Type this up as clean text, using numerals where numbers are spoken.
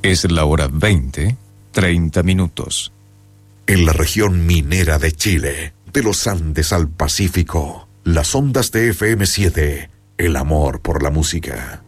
Es la hora 20:30. En la región minera de Chile, de los Andes al Pacífico, las ondas de FM7, el amor por la música.